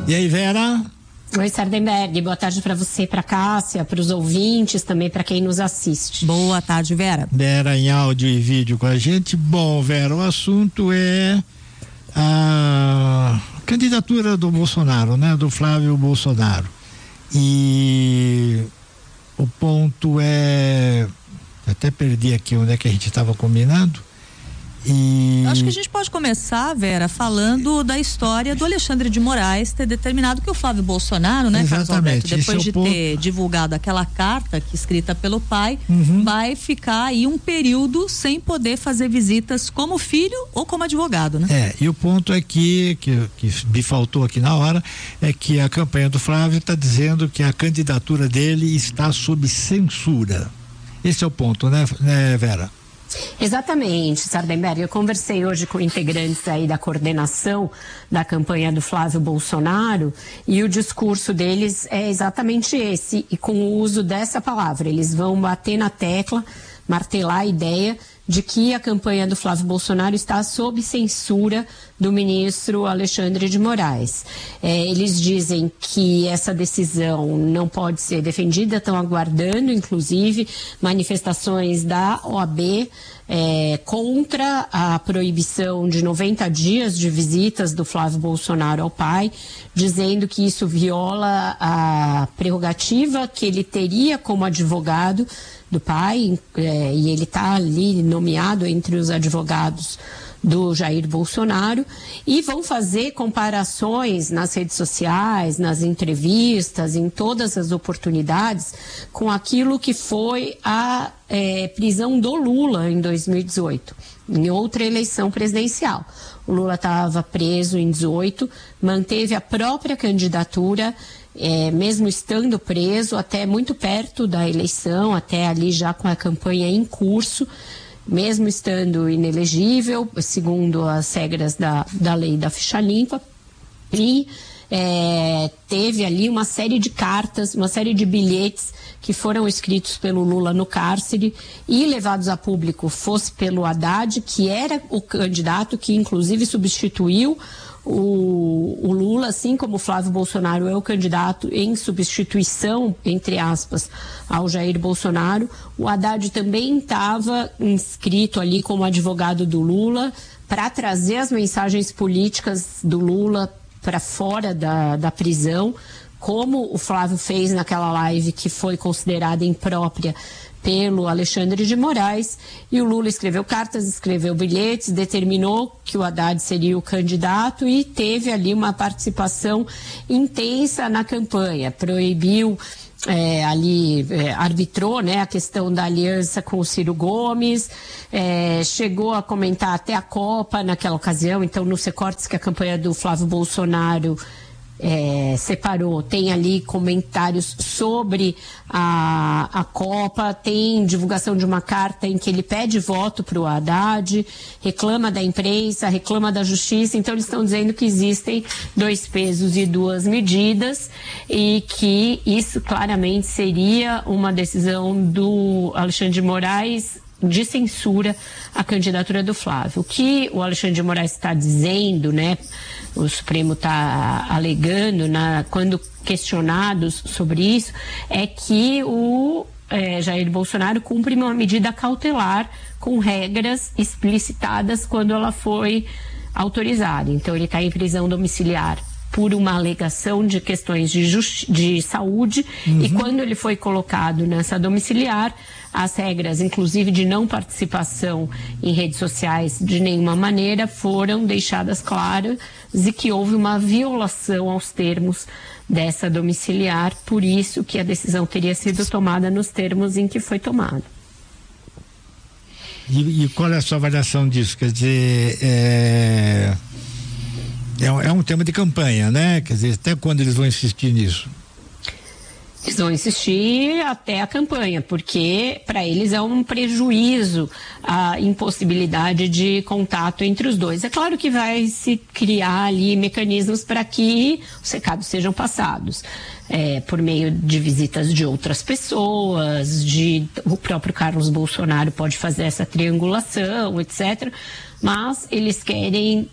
E aí, Vera? Oi, Sardenberg. Boa tarde para você, para Cássia, para os ouvintes, também para quem nos assiste. Boa tarde, Vera. Vera em áudio e vídeo com a gente. Bom, Vera, o assunto é a candidatura do Bolsonaro, né? Do Flávio Bolsonaro. E o ponto é... Até perdi aqui onde é que a gente estava combinando. Acho que a gente pode começar, Vera, falando da história do Alexandre de Moraes ter determinado que o Flávio Bolsonaro, né, Carlos Alberto, depois de ter divulgado aquela carta que escrita pelo pai, vai ficar aí um período sem poder fazer visitas como filho ou como advogado, né? E o ponto é que me faltou aqui na hora, é que a campanha do Flávio está dizendo que a candidatura dele está sob censura. Esse é o ponto, né, Vera? Exatamente, Sardenberg. Eu conversei hoje com integrantes aí da coordenação da campanha do Flávio Bolsonaro e o discurso deles é exatamente esse, e com o uso dessa palavra. Eles vão bater na tecla, martelar a ideia de que a campanha do Flávio Bolsonaro está sob censura do ministro Alexandre de Moraes. Eles dizem que essa decisão não pode ser defendida, estão aguardando, inclusive, manifestações da OAB contra a proibição de 90 dias de visitas do Flávio Bolsonaro ao pai, dizendo que isso viola a prerrogativa que ele teria como advogado do pai, e ele está ali nomeado entre os advogados do Jair Bolsonaro, e vão fazer comparações nas redes sociais, nas entrevistas, em todas as oportunidades, com aquilo que foi a prisão do Lula em 2018, em outra eleição presidencial. O Lula estava preso em 2018, manteve a própria candidatura, mesmo estando preso, até muito perto da eleição, até ali já com a campanha em curso, mesmo estando inelegível, segundo as regras da lei da ficha limpa, e teve ali uma série de cartas, uma série de bilhetes que foram escritos pelo Lula no cárcere e levados a público, fosse pelo Haddad, que era o candidato que inclusive substituiu o Lula, assim como o Flávio Bolsonaro é o candidato em substituição, entre aspas, ao Jair Bolsonaro. O Haddad também estava inscrito ali como advogado do Lula para trazer as mensagens políticas do Lula para fora da prisão, como o Flávio fez naquela live que foi considerada imprópria pelo Alexandre de Moraes, e o Lula escreveu cartas, escreveu bilhetes, determinou que o Haddad seria o candidato e teve ali uma participação intensa na campanha, proibiu arbitrou, né, a questão da aliança com o Ciro Gomes, chegou a comentar até a Copa naquela ocasião. Então, nos recortes que a campanha do Flávio Bolsonaro separou, tem ali comentários sobre a Copa, tem divulgação de uma carta em que ele pede voto para o Haddad, reclama da imprensa, reclama da justiça. Então eles estão dizendo que existem dois pesos e duas medidas e que isso claramente seria uma decisão do Alexandre de Moraes de censura à candidatura do Flávio. O que o Alexandre de Moraes está dizendo, né, o Supremo está alegando, quando questionados sobre isso, é que o Jair Bolsonaro cumpre uma medida cautelar com regras explicitadas quando ela foi autorizada. Então ele está em prisão domiciliar por uma alegação de questões de saúde, e quando ele foi colocado nessa domiciliar, as regras, inclusive de não participação em redes sociais de nenhuma maneira, foram deixadas claras, e que houve uma violação aos termos dessa domiciliar, por isso que a decisão teria sido tomada nos termos em que foi tomada. E qual é a sua avaliação disso? Quer dizer, é um tema de campanha, né? Quer dizer, até quando eles vão insistir nisso? Eles vão insistir até a campanha, porque para eles é um prejuízo a impossibilidade de contato entre os dois. É claro que vai se criar ali mecanismos para que os recados sejam passados, por meio de visitas de outras pessoas, o próprio Carlos Bolsonaro pode fazer essa triangulação, etc. Mas eles querem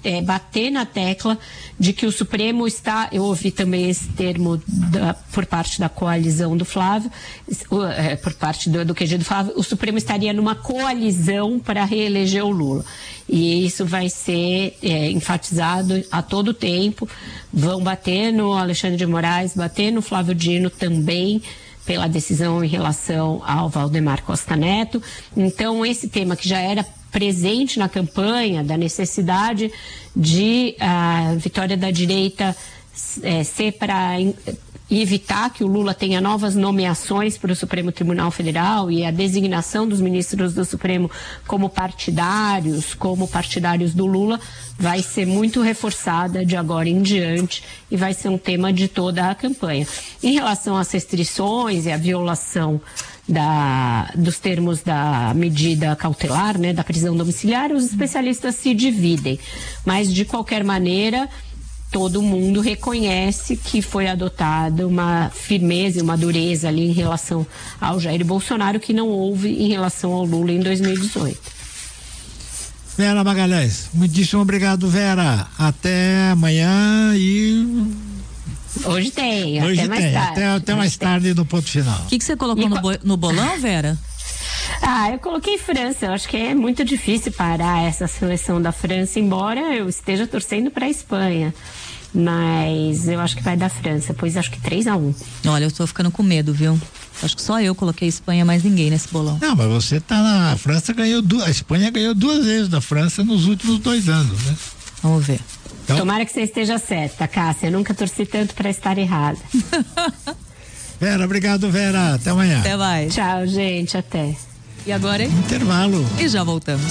bater na tecla de que o Supremo está, eu ouvi também esse termo por parte da coalizão do Flávio, por parte do QG do Flávio, o Supremo estaria numa coalizão para reeleger o Lula. E isso vai ser enfatizado a todo tempo. Vão bater no Alexandre de Moraes, bater no Flávio Dino também, pela decisão em relação ao Valdemar Costa Neto. Então, esse tema que já era presente na campanha, da necessidade de a vitória da direita ser para evitar que o Lula tenha novas nomeações para o Supremo Tribunal Federal e a designação dos ministros do Supremo como partidários do Lula, vai ser muito reforçada de agora em diante e vai ser um tema de toda a campanha. Em relação às restrições e à violação dos termos da medida cautelar, né, da prisão domiciliar, os especialistas se dividem, mas de qualquer maneira todo mundo reconhece que foi adotada uma firmeza e uma dureza ali em relação ao Jair Bolsonaro que não houve em relação ao Lula em 2018. Vera Magalhães, muitíssimo obrigado, Vera. Até amanhã e... Hoje tem, até mais tarde. Até mais tarde no ponto final. O que você colocou no bolão, Vera? Eu coloquei França. Eu acho que é muito difícil parar essa seleção da França, embora eu esteja torcendo para a Espanha. Mas eu acho que vai dar França, pois acho que 3-1. Olha, eu tô ficando com medo, viu? Acho que só eu coloquei Espanha, mais ninguém nesse bolão. Não, mas você tá na... A França ganhou a Espanha ganhou 2 vezes da França nos últimos 2 anos, né? Vamos ver. Então... Tomara que você esteja certa, Cássia. Eu nunca torci tanto para estar errada. Vera, obrigado, Vera. Até amanhã. Até mais. Tchau, gente. Até. E agora, hein? Intervalo. E já voltamos.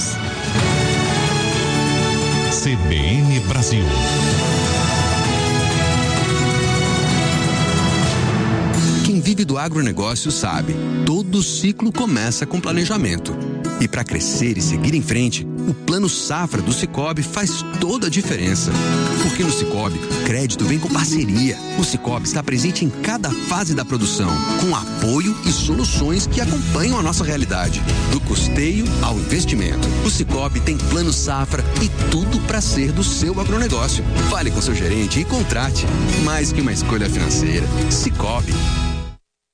CBN Brasil. Quem vive do agronegócio sabe, todo ciclo começa com planejamento. E para crescer e seguir em frente, o Plano Safra do Sicoob faz toda a diferença. Porque no Sicoob, crédito vem com parceria. O Sicoob está presente em cada fase da produção, com apoio e soluções que acompanham a nossa realidade. Do custeio ao investimento, o Sicoob tem Plano Safra e tudo para ser do seu agronegócio. Fale com seu gerente e contrate. Mais que uma escolha financeira, Sicoob.